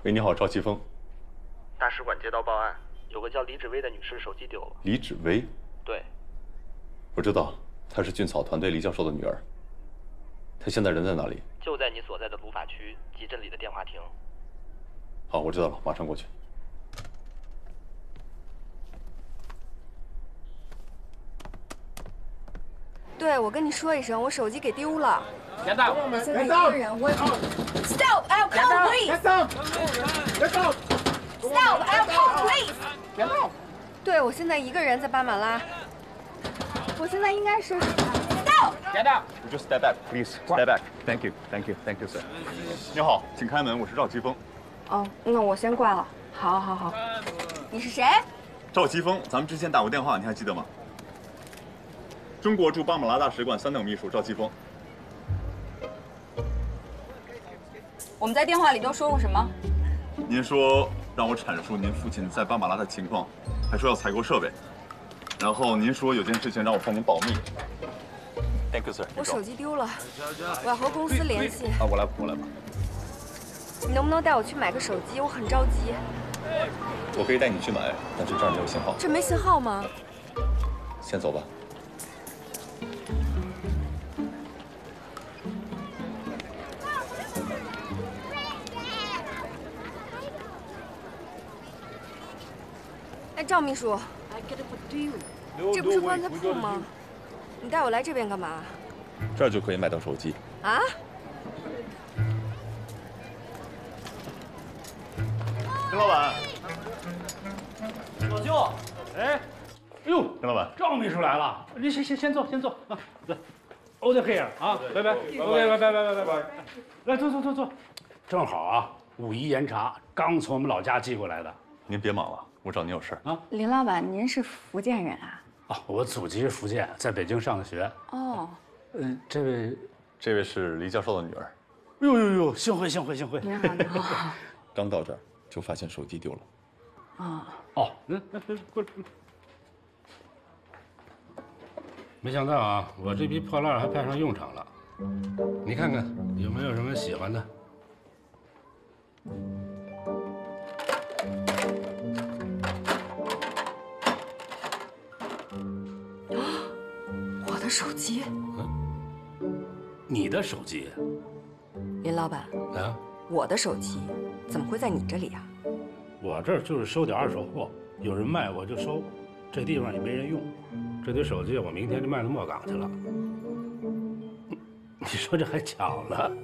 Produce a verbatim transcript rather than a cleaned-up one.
喂，你好，赵奇峰。 大使馆接到报案，有个叫李芷薇的女士手机丢了。 李芷薇？ 对， 我知道，她是俊草团队李教授的女儿。她现在人在哪里？ 就在你所在的鲁法区集镇里的电话亭。 好，我知道了，马上过去。 对，我跟你说一声，我手机给丢了。 别动！ 我现在一个人，我 Stop! I'll call police! Stop! I'll call police! 别动！ 对，我现在一个人在巴马拉。我现在应该是 Stop! 别动 You just step back, please. Step back. Thank you, thank you, thank you, sir. 你好，请开门，我是赵奇峰。 哦，那我先挂了。好，好，好。你是谁？ 赵奇峰，咱们之前打过电话，你还记得吗？中国驻巴马拉大使馆三等秘书赵奇峰。 我们在电话里都说过什么？ 您说让我阐述您父亲在巴马拉的情况，还说要采购设备，然后您说有件事情让我向您保密。Thank you, sir。 我手机丢了，我要和公司联系。 啊，我来，我来吧。 你能不能带我去买个手机？我很着急。 我可以带你去买，但是这儿没有信号。 这没信号吗？ 先走吧。 哎，赵秘书，这不是棺材铺吗？你带我来这边干嘛？ 这儿就可以买到手机。 啊？ 陈老板， 老舅，哎，哎呦， 陈老板， 赵秘书来了，你先先先坐，先坐啊，来 ，Over here 啊，拜拜，OK，拜拜拜拜拜拜，来坐坐坐坐，正好啊，武夷岩茶刚从我们老家寄过来的。 您别忙了，我找您有事儿啊。 林老板，您是福建人啊？ 啊，我祖籍是福建，在北京上的学。 哦， 嗯，这位， 这位是黎教授的女儿。 呦呦呦，幸会幸会幸会。 您好，您好。 刚到这儿就发现手机丢了。 啊。 哦，那那那过来。没想到啊，我这批破烂还派上用场了。你看看有没有什么喜欢的？ 我的手机。 嗯，你的手机？ 林老板啊， 我的手机怎么会在你这里啊？ 我这儿就是收点二手货，有人卖我就收，这地方也没人用。这堆手机我明天就卖到莫港去了。你说这还巧了？